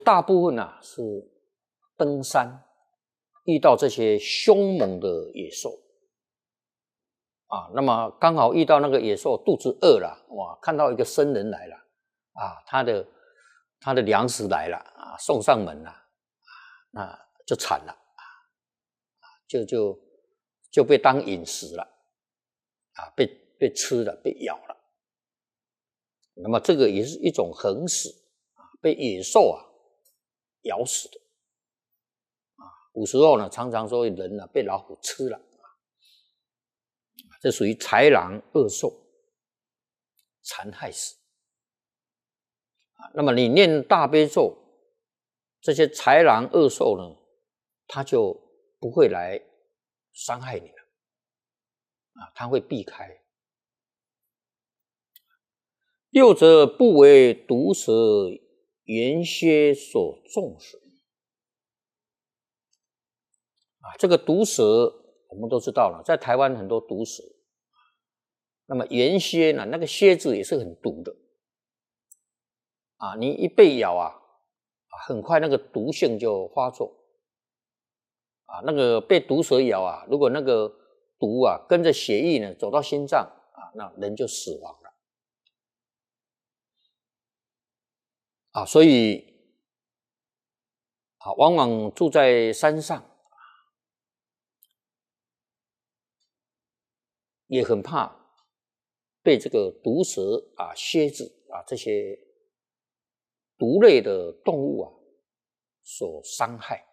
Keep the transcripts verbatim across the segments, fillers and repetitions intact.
大部分啊是登山遇到这些凶猛的野兽啊，那么刚好遇到那个野兽肚子饿了，哇，看到一个僧人来了啊，他的他的粮食来了啊，送上门了啊，那就惨了啊，就就就被当饮食了啊，被被吃了，被咬了。那么这个也是一种横死啊，被野兽啊咬死的啊。古时候呢，常常说人呢、啊、被老虎吃了啊，这属于豺狼恶兽残害死啊。那么你念大悲咒，这些豺狼恶兽呢，它就不会来伤害你了啊，它会避开。六则不为毒蛇原蝎所中死啊，这个毒蛇我们都知道了，在台湾很多毒蛇，那么原蝎呢，那个蝎子也是很毒的啊，你一被咬啊，很快那个毒性就发作啊，那个被毒蛇咬啊，如果那个毒啊跟着血液呢走到心脏啊，那人就死亡了啊，所以啊，往往住在山上也很怕被这个毒蛇啊、蝎子啊这些毒类的动物啊所伤害。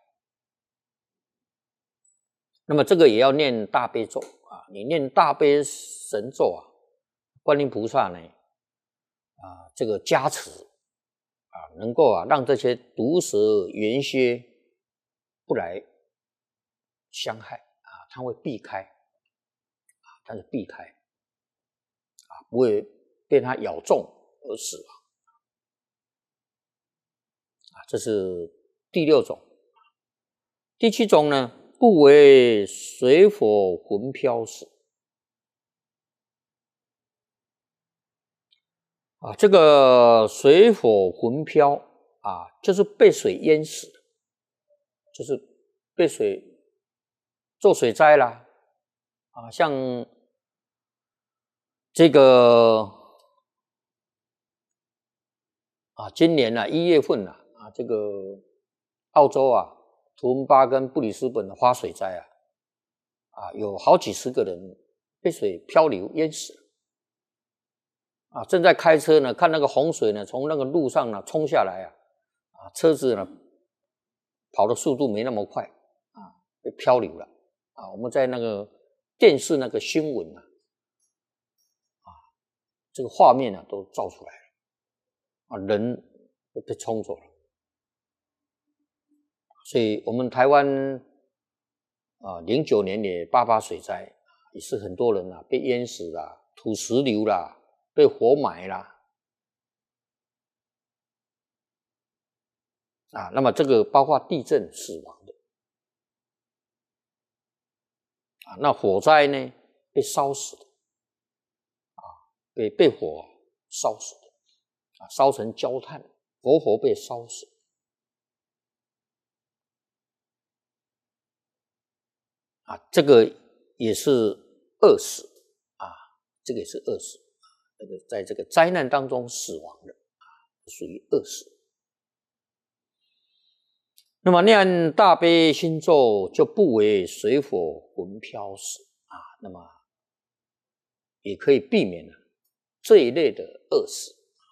那么这个也要念大悲咒啊，你念大悲神咒啊，观音菩萨呢啊这个加持啊，能够啊让这些毒蛇原蝎不来伤害啊，它会避开啊，它是避开啊，不会被它咬中而死亡啊，这是第六种。第七种呢，不为水火魂飘死啊，这个水火魂飘啊，就是被水淹死的，就是被水做水灾啦啊，像这个啊，今年啊一月份啊啊，这个澳洲啊，图文巴跟布里斯本的花水灾啊，啊，有好几十个人被水漂流淹死了啊，正在开车呢，看那个洪水呢，从那个路上呢冲下来啊，啊，车子呢跑的速度没那么快啊，被漂流了啊，我们在那个电视那个新闻啊，啊，这个画面啊都照出来了啊，人都被冲走了。所以我们台湾啊，零九年也八八水灾，也是很多人啊被淹死啦、土石流啦、被活埋啦啊。那么这个包括地震死亡的啊，那火灾呢被烧死的啊，被被火烧死的啊，烧成焦炭，活活被烧死。啊，这个也是饿死啊，这个也是饿死啊，这个在这个灾难当中死亡的啊，属于饿死。那么念大悲心咒就不为水火魂飘死啊，那么也可以避免了这一类的饿死。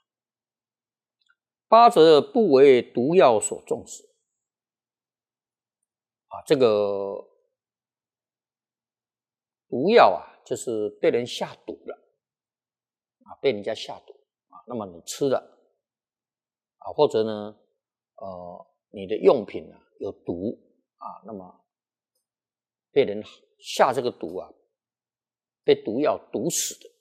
八则不为毒药所中死啊，这个毒药啊，就是被人下毒了啊，被人家下毒啊，那么你吃了啊，或者呢，呃，你的用品啊有毒啊，那么被人下这个毒啊，被毒药毒死的。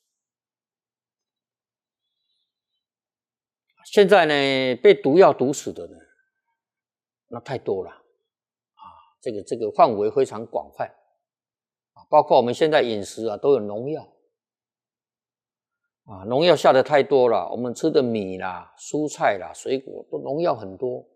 现在呢，被毒药毒死的呢，那太多了啊，这个这个范围非常广泛。包括我们现在饮食啊，都有农药啊，农药下的太多了。我们吃的米啦、蔬菜啦、水果都农药很多